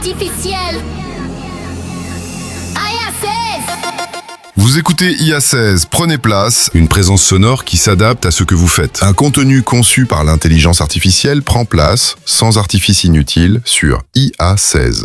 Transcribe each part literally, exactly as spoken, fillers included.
Artificiel. I A seize. Vous écoutez I A seize, prenez place, une présence sonore qui s'adapte à ce que vous faites. Un contenu conçu par l'intelligence artificielle prend place, sans artifice inutile, sur I A seize.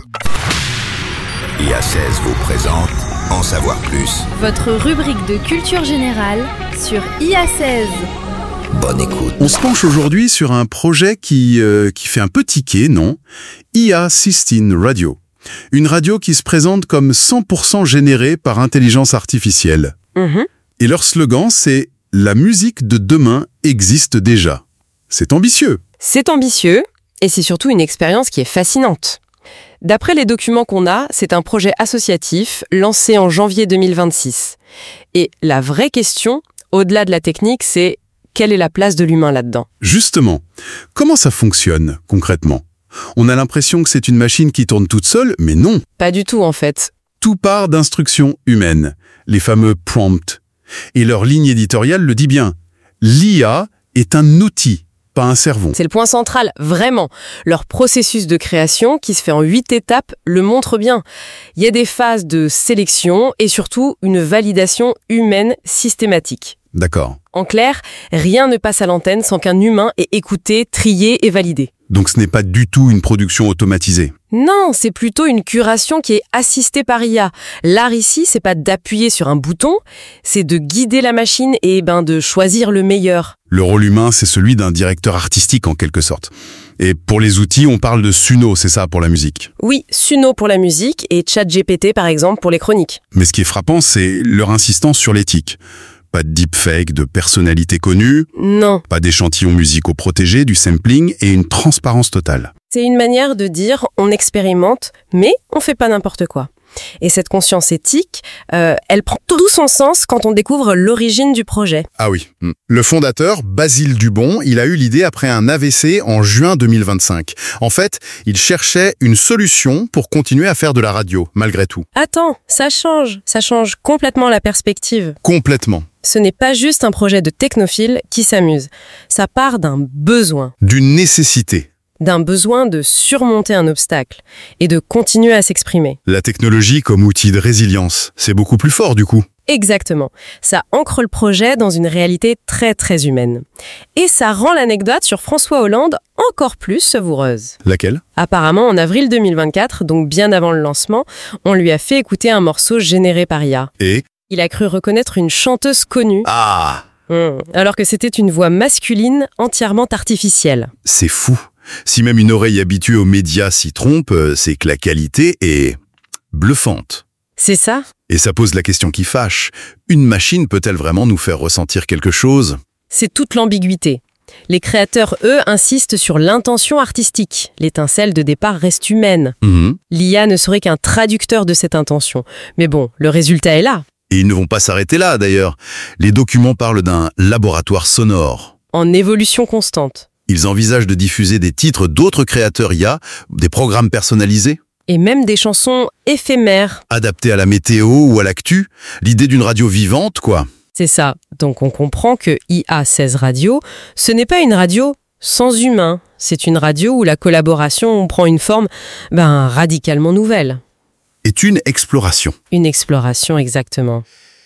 I A seize vous présente En savoir plus. Votre rubrique de culture générale sur I A seize. Bonne écoute. On se penche aujourd'hui sur un projet qui, euh, qui fait un peu tiquer, non ? I A seize Radio. Une radio qui se présente comme cent pour cent générée par intelligence artificielle. Mmh. Et leur slogan, c'est « La musique de demain existe déjà ». C'est ambitieux. C'est ambitieux, et c'est surtout une expérience qui est fascinante. D'après les documents qu'on a, c'est un projet associatif lancé en janvier deux mille vingt-six. Et la vraie question, au-delà de la technique, c'est quelle est la place de l'humain là-dedans ? Justement, comment ça fonctionne concrètement ? On a l'impression que c'est une machine qui tourne toute seule, mais non. Pas du tout en fait. Tout part d'instructions humaines, les fameux prompts. Et leur ligne éditoriale le dit bien. L'I A est un outil, pas un cerveau. C'est le point central, vraiment. Leur processus de création, qui se fait en huit étapes, le montre bien. Il y a des phases de sélection et surtout une validation humaine systématique. D'accord. En clair, rien ne passe à l'antenne sans qu'un humain ait écouté, trié et validé. Donc ce n'est pas du tout une production automatisée. Non, c'est plutôt une curation qui est assistée par I A. L'art ici, c'est pas d'appuyer sur un bouton, c'est de guider la machine et ben de choisir le meilleur. Le rôle humain, c'est celui d'un directeur artistique en quelque sorte. Et pour les outils, on parle de Suno, c'est ça pour la musique. Oui, Suno pour la musique et ChatGPT par exemple pour les chroniques. Mais ce qui est frappant, c'est leur insistance sur l'éthique. Pas de deepfake, de personnalités connues. Non. Pas d'échantillons musicaux protégés, du sampling et une transparence totale. C'est une manière de dire on expérimente, mais on fait pas n'importe quoi. Et cette conscience éthique, euh, elle prend tout son sens quand on découvre l'origine du projet. Ah oui. Le fondateur, Basile Dubon, il a eu l'idée après un A V C en juin deux mille vingt-cinq. En fait, il cherchait une solution pour continuer à faire de la radio, malgré tout. Attends, ça change. Ça change complètement la perspective. Complètement. Ce n'est pas juste un projet de technophile qui s'amuse. Ça part d'un besoin. D'une nécessité. D'un besoin de surmonter un obstacle et de continuer à s'exprimer. La technologie comme outil de résilience, c'est beaucoup plus fort du coup. Exactement. Ça ancre le projet dans une réalité très très humaine. Et ça rend l'anecdote sur François Hollande encore plus savoureuse. Laquelle ? Apparemment, en avril deux mille vingt-quatre, donc bien avant le lancement, on lui a fait écouter un morceau généré par I A. Et ? Il a cru reconnaître une chanteuse connue. Ah ! Mmh. Alors que c'était une voix masculine entièrement artificielle. C'est fou. Si même une oreille habituée aux médias s'y trompe, c'est que la qualité est bluffante. C'est ça ? Et ça pose la question qui fâche. Une machine peut-elle vraiment nous faire ressentir quelque chose ? C'est toute l'ambiguïté. Les créateurs, eux, insistent sur l'intention artistique. L'étincelle de départ reste humaine. Mmh. L'I A ne serait qu'un traducteur de cette intention. Mais bon, le résultat est là. Et ils ne vont pas s'arrêter là, d'ailleurs. Les documents parlent d'un laboratoire sonore. En évolution constante. Ils envisagent de diffuser des titres d'autres créateurs I A, des programmes personnalisés. Et même des chansons éphémères. Adaptées à la météo ou à l'actu. L'idée d'une radio vivante, quoi. C'est ça. Donc on comprend que I A seize Radio, ce n'est pas une radio sans humain. C'est une radio où la collaboration prend une forme ben, radicalement nouvelle. Est une exploration. Une exploration, exactement.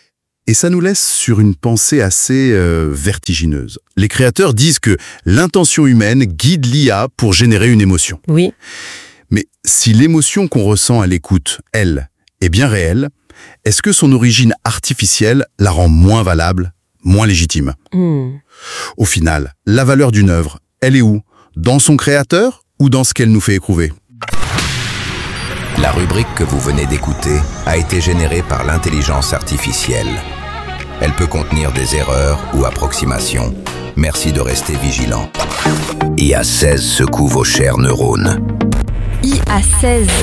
Et ça nous laisse sur une pensée assez euh, vertigineuse. Les créateurs disent que l'intention humaine guide l'I A pour générer une émotion. Oui. Mais si l'émotion qu'on ressent à l'écoute, elle, est bien réelle, est-ce que son origine artificielle la rend moins valable, moins légitime ? Hmm. Au final, la valeur d'une œuvre, elle est où ? Dans son créateur ou dans ce qu'elle nous fait éprouver ? La rubrique que vous venez d'écouter a été générée par l'intelligence artificielle. Elle peut contenir des erreurs ou approximations. Merci de rester vigilant. I A seize secoue vos chers neurones. I A seize.